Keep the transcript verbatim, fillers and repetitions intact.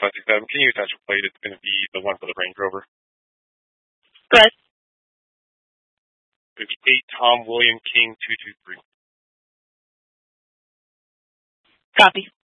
five six seven. Can you attach a plate? It's going to be the one for the Range Rover. Go ahead. It's eight Tom William King two two three. Copy.